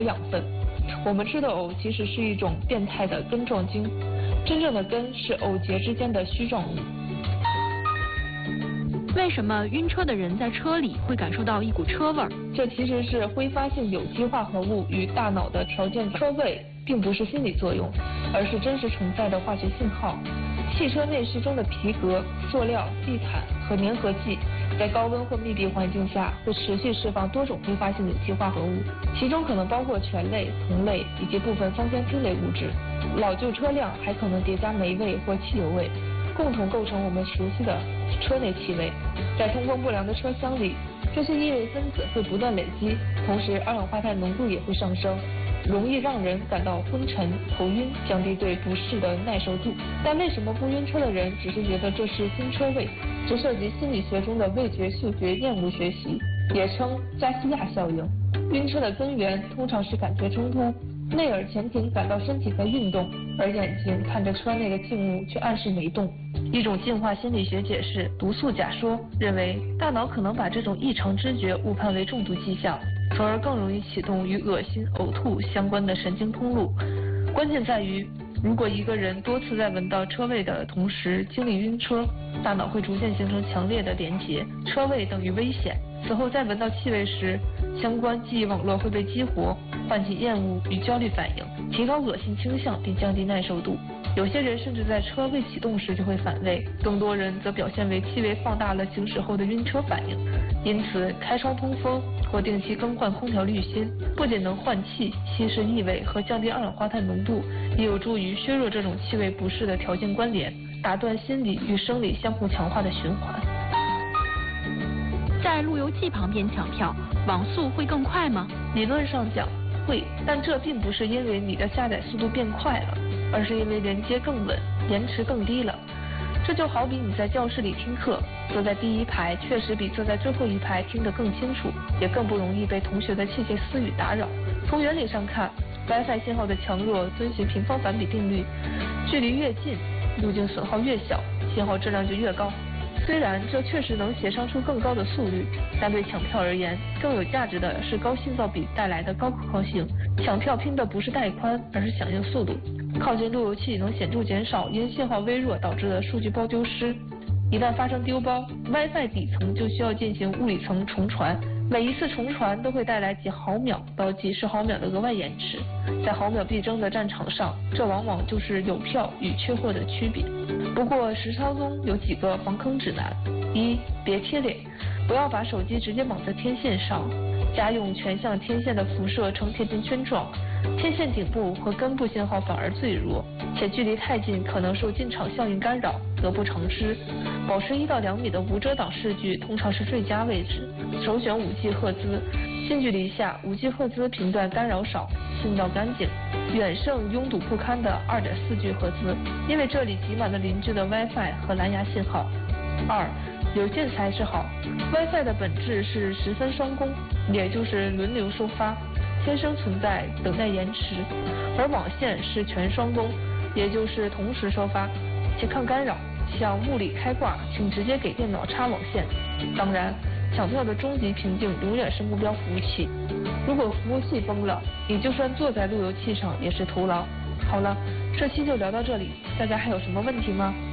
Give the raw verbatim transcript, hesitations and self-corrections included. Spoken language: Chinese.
养分。我们吃的藕其实是一种变态的根状茎，真正的根是藕节之间的须状物。 为什么晕车的人在车里会感受到一股车味儿？ 这其实是挥发性有机化合物与大脑的条件反应。车味并不是心理作用，而是真实存在的化学信号。汽车内饰中的皮革、塑料、地毯和粘合剂，在高温或密闭环境下会持续释放多种挥发性有机化合物，其中可能包括醛类、硼类以及部分芳香烃类物质。老旧车辆还可能叠加霉味或汽油味，共同构成我们熟悉的车内气味。在通风不良的车厢里，这些异味分子会不断累积，同时二氧化碳浓度也会上升，容易让人感到昏沉、头晕，降低对不适的耐受度。但为什么不晕车的人只是觉得这是新车味？这涉及心理学中的味觉嗅觉厌恶学习，也称加西亚效应。晕车的根源通常是感觉冲突，内耳前庭感到身体在运动，而眼睛看着车内的静物却暗示没动。一种进化心理学解释毒素假说，认为大脑可能把这种异常知觉误判为中毒迹象，从而更容易启动与恶心、呕吐相关的神经通路。关键在于，如果一个人多次在闻到车味的同时经历晕车，大脑会逐渐形成强烈的连结，车味等于危险。此后再闻到气味时，相关记忆网络会被激活，唤起厌恶与焦虑反应，提高恶心倾向并降低耐受度。有些人甚至在车未启动时就会反胃，更多人则表现为气味放大了行驶后的晕车反应。因此，开窗通风或定期更换空调滤芯，不仅能换气、稀释异味和降低二氧化碳浓度，也有助于削弱这种气味不适的条件关联，打断心理与生理相互强化的循环。 在路由器旁边抢票，网速会更快吗？ 理论上讲会，但这并不是因为你的下载速度变快了，而是因为连接更稳，延迟更低了。这就好比你在教室里听课，坐在第一排确实比坐在最后一排听得更清楚，也更不容易被同学的窃窃私语打扰。从原理上看， WiFi 信号的强弱遵循平方反比定律，距离越近，路径损耗越小，信号质量就越高。虽然这确实能协商出更高的速率，但对抢票而言，更有价值的是高信噪比带来的高可靠性。抢票拼的不是带宽，而是响应速度。靠近路由器能显著减少因信号微弱导致的数据包丢失。一旦发生丢包 ，WiFi 底层就需要进行物理层重传，每一次重传都会带来几毫秒到几十毫秒的额外延迟。在毫秒必争的战场上，这往往就是有票与缺货的区别。不过实操中有几个防坑指南：一、别贴脸，不要把手机直接绑在天线上，家用全向天线的辐射呈铁片圈状，天线顶部和根部信号反而最弱，且距离太近可能受进场效应干扰，得不偿失。保持一到两米的无遮挡视距通常是最佳位置，首选五 G 赫兹。近距离下，五 G 赫兹频段干扰少，信道干净，远胜拥堵不堪的 二点四 G 赫兹，因为这里挤满了邻居的 WiFi 和蓝牙信号。二、有线才是好。WiFi 的本质是十分双工，也就是轮流收发，天生存在等待延迟；而网线是全双工，也就是同时收发，且抗干扰。像物理开挂，请直接给电脑插网线。当然，抢票的终极瓶颈永远是目标服务器。如果服务器崩了，你就算坐在路由器上也是徒劳。好了，这期就聊到这里，大家还有什么问题吗？